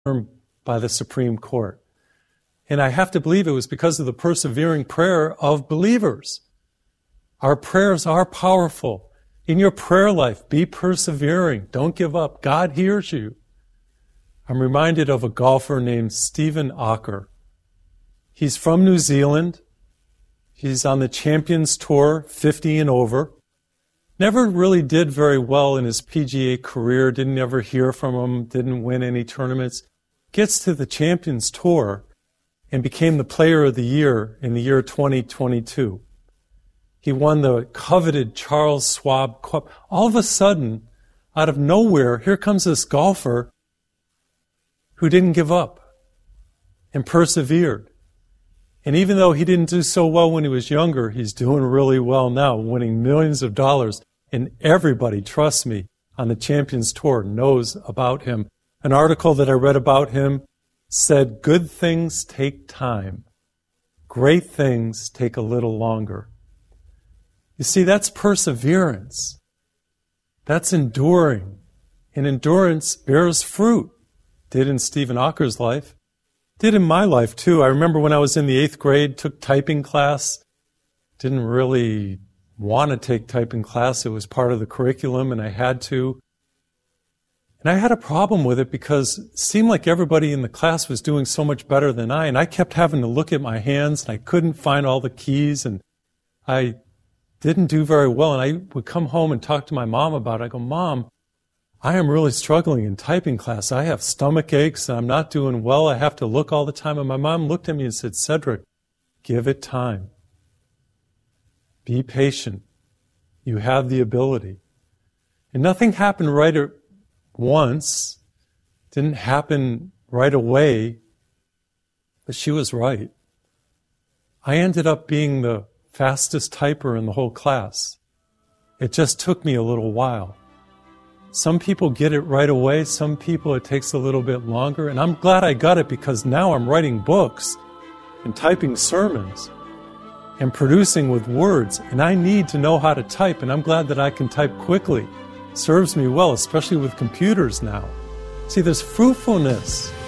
by the Supreme Court. And I have to believe it was because of the persevering prayer of believers. Our prayers are powerful. In your prayer life, be persevering. Don't give up. God hears you. I'm reminded of a golfer named Stephen Ocker. He's from New Zealand. He's on the Champions Tour, 50 and over. Never really did very well in his PGA career. Didn't ever hear from him. Didn't win any tournaments. Gets to the Champions Tour and became the Player of the Year in the year 2022. He won the coveted Charles Schwab Cup. All of a sudden, out of nowhere, here comes this golfer who didn't give up and persevered. And even though he didn't do so well when he was younger, he's doing really well now, winning millions of dollars. And everybody, trust me, on the Champions Tour knows about him. An article that I read about him said, good things take time. Great things take a little longer. You see, that's perseverance. That's enduring. And endurance bears fruit. Did in Stephen Ocker's life. Did in my life, too. I remember when I was in the 8th grade, took typing class. Didn't really want to take typing class. It was part of the curriculum, and I had to. And I had a problem with it because it seemed like everybody in the class was doing so much better than I, and I kept having to look at my hands, and I couldn't find all the keys, and I didn't do very well. And I would come home and talk to my mom about it. I go, Mom, I am really struggling in typing class. I have stomach aches, and I'm not doing well. I have to look all the time. And my mom looked at me and said, Cedric, give it time. Be patient. You have the ability. And nothing happened right at once. Didn't happen right away. But she was right. I ended up being the fastest typer in the whole class. It just took me a little while. Some people get it right away. Some people it takes a little bit longer. And I'm glad I got it because now I'm writing books and typing sermons and producing with words. And I need to know how to type. And I'm glad that I can type quickly. It serves me well, especially with computers now. See, there's fruitfulness